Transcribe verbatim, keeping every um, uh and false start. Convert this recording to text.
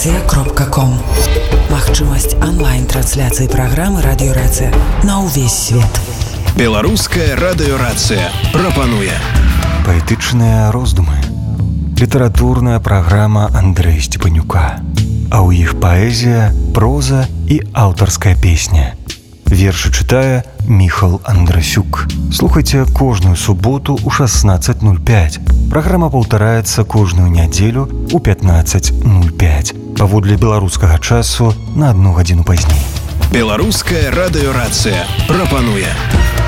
радиорация кропка ком. Магчымасць онлайн-трансляцыі праграмы радиорация на ўвесь свет. Беларуская радыёрацыя прапануе паэтычныя роздумы. Літаратурная праграма Андрэя Сцепанюка. А ў іх паэзія, проза і аўтарская песня. Вершы чытае Міхал Андрасюк. Слухайце кожную суботу ў шаснаццаць нуль пяць. Праграма паўтараецца кожную нядзелю ў пятнаццаць нуль пяць. Паводле беларускага часу на адну гадзіну пазней. Беларуская радыёрацыя прапануе